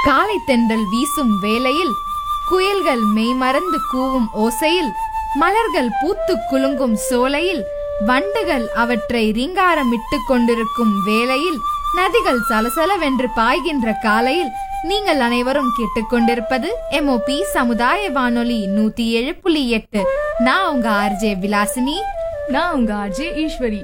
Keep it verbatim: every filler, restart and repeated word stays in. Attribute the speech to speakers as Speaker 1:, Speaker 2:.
Speaker 1: காலை தென்றல் வீசும் வேளையில், குயில்கள் மெய்மறந்து கூவும் ஓசையில், மலர்கள் பூத்து குலுங்கும் சோலையில், வண்டுகள் அவற்றை ரீங்காரமிட்டு கொண்டிருக்கும் வேளையில், நதிகள் சலசலவென்று பாய்கின்ற காலையில், நீங்கள் அனைவரும் கேட்டுக்கொண்டிருப்பது எம்ஓபி சமுதாய வானொலி நூத்தி ஏழு புள்ளி எட்டு. நான் உங்க ஆர்ஜே விலாசினி.
Speaker 2: நான் உங்க ஆர்ஜே ஈஸ்வரி.